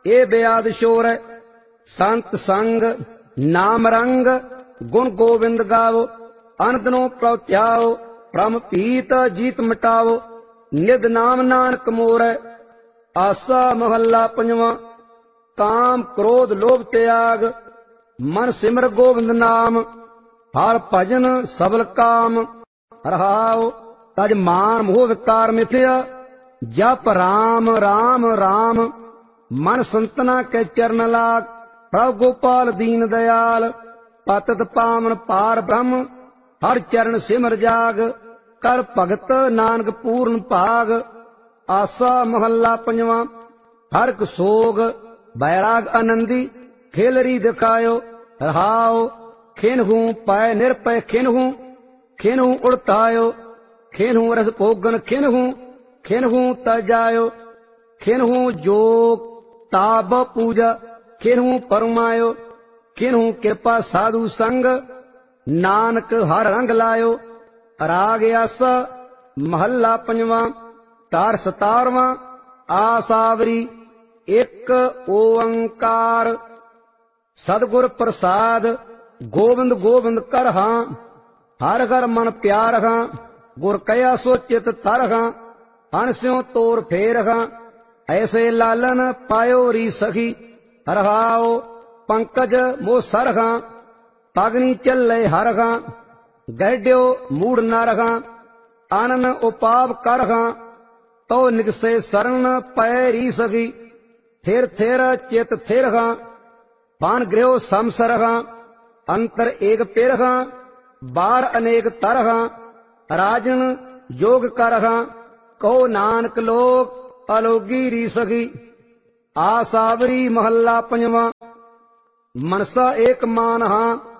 ਇਹ ਬਿਆਦ ਸ਼ੋਰ ਸੰਤ ਸੰਗ ਨਾਮ ਰੰਗ ਗੁਣ ਗੋਬਿੰਦ ਗਾਵੋ ਅਨੰਦਨੋਂ ਪ੍ਰਉਥਿਆਓ ਭ੍ਰਮ ਭੀਤ ਜੀਤ ਮਿਟਾਵੋ ਨਿਧ ਨਾਮ ਨਾਨਕ ਮੋਰੈ। ਆਸਾ ਮਹੱਲਾ ਪੰਜਵਾਂ। ਕਾਮ ਕ੍ਰੋਧ ਲੋਭ ਤਿਆਗ ਮਨ ਸਿਮਰ ਗੋਬਿੰਦ ਨਾਮ ਹਰ ਭਜਨ ਸਬਲ ਕਾਮ। ਰਹਾਉ ਤਜ ਮਾਨ ਮੋਹ ਵਿਕਾਰ ਮਿਥਿਆ ਜਪ ਰਾਮ ਰਾਮ ਰਾਮ ਮਨ ਸੰਤਨਾ ਕੇ ਚਰਨ ਲਾਗ। ਪ੍ਰਭ ਗੋਪਾਲ ਦੀਨ ਦਇਆਲ ਪਤਿਤ ਪਾਵਨ ਪਾਰ ਬ੍ਰਹਮ ਹਰ ਚਰਨ ਸਿਮਰ ਜਾਗ। ਕਰ ਭਗਤ ਨਾਨਕ ਪੂਰਨ ਭਾਗ। ਆਸਾ ਮਹੱਲਾ ਪੰਜਵਾਂ। ਹਰ ਇੱਕ ਸੋਗ ਬੈਰਾਗ ਆਨੰਦੀ ਖੇਲਰੀ ਦਿਖਾਇਓ। ਰਹਾਉ ਖਿਨਹੂ ਪੈ ਨਿਰਪੈ ਖਿਨਹੂ ਖਿਨਹੂ ਉੜਤਾਇਓ ਖਿਨਹੂ ਰਸ ਭੋਗਨ ਖਿਨਹੂ ਤਜਾਇਓ ਖਿਨਹੂ ਜੋਗ ਤਾਬ ਪੂਜਾ ਖਿਨਹੂ ਪਰਮਾਇਓ ਖਿਨਹੂ ਕਿਰਪਾ ਸਾਧੂ ਸੰਗ ਨਾਨਕ ਹਰ ਰੰਗ ਲਾਇਓ। ਰਾਗ ਆਸਾ ਮਹੱਲਾ ਪੰਜਵਾਂ। ਤਾਰ 17ਵਾਂ। ਆਸਾਵਰੀ ਇੱਕ ਓੰਕਾਰ ਸਤਿਗੁਰ ਪ੍ਰਸਾਦ ਗੋਬਿੰਦ ਗੋਬਿੰਦ ਕਰ ਹਾਂ ਹਰ ਘਰ ਮਨ ਪਿਆਰ ਹਾਂ ਗੁਰ ਕਹਿਆ ਸੋ ਚਿਤ ਤਰ ਹਾਂ ਹਨਸਿਓ ਤੋਰ ਫੇਰ ਹਾਂ ਐਸੇ ਲਾਲਨ ਪਾਇਓ ਰੀ ਸਖੀ। ਰਹਾਉ ਪੰਕਜ ਮੋ ਸਰ ਹਾਂ ਪਗਨੀ ਚੱਲੇ ਹਰ ਹਾਂ ਗਹਿਡਿਓ ਮੂੜ ਨਰ ਹਾਂ ਆਨਨ ਉਪਾਪ ਕਰ ਹਾਂ ਤੋ ਨਿਗਸੇ ਸਰਨ ਪੈ ਰੀ ਸਖੀ। ਥਿਰ ਥਿਰ ਚਿਤ ਥਿਰ ਹਾਂ ਪਾਨ ਗ੍ਰਿਓ ਸਮਸਰ ਹਾਂ ਅੰਤਰ ਏਕ ਪਿਰ ਹਾਂ ਬਾਰ ਅਨੇਕ ਤਰ ਹਾਂ ਰਾਜਨ ਯੋਗ ਕਰ ਹਾਂ ਕਹੋ ਨਾਨਕ ਲੋਕ ਅਲੋਗੀ ਰੀ ਸਖੀ। ਆਸਾਵਰੀ ਮਹੱਲਾ ਪੰਜਵਾਂ। ਮਨਸਾ ਏਕ ਮਾਨ ਹਾਂ